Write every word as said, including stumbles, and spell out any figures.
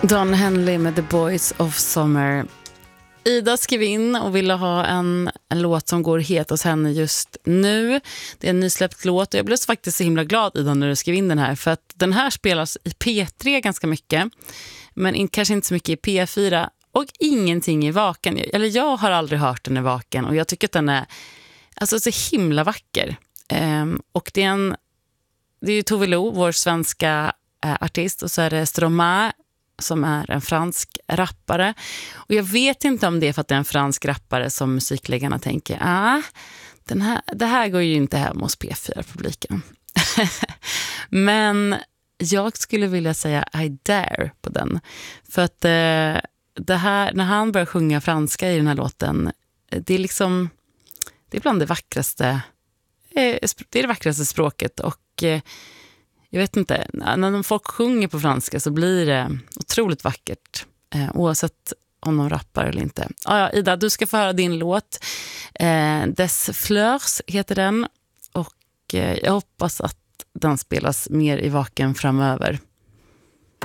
Don Henley med The Boys of Summer. Ida skrev in och ville ha en, en låt som går het hos henne just nu. Det är en nysläppt låt och jag blev faktiskt så himla glad, Ida, när du skrev in den här. För att den här spelas i P tre ganska mycket, men in, kanske inte så mycket i P fyra och ingenting i Vaken. Eller jag har aldrig hört den i Vaken och jag tycker att den är alltså så himla vacker. Ehm, och det är, en, det är ju Tove Lo, vår svenska äh, artist, och så är det Stromae som är en fransk rappare. Och jag vet inte om det är för att det är en fransk rappare som musikläggarna tänker, ah, den här, det här går ju inte hem hos P fyra-publiken. Men jag skulle vilja säga I dare på den. För att eh, det här, när han börjar sjunga franska i den här låten, det är liksom, det är bland det vackraste, eh, det är det vackraste språket. Och eh, jag vet inte, när folk sjunger på franska så blir det otroligt vackert, eh, oavsett om de rappar eller inte. Ah, ja, Ida, du ska få höra din låt. Eh, Des Fleurs heter den och eh, jag hoppas att den spelas mer i Vaken framöver.